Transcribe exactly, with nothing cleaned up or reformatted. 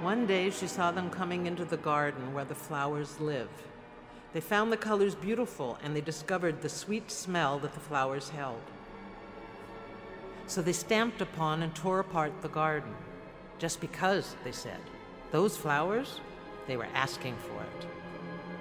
One day she saw them coming into the garden where the flowers live. They found the colors beautiful, and they discovered the sweet smell that the flowers held. So they stamped upon and tore apart the garden. Just because, they said, those flowers, they were asking for it.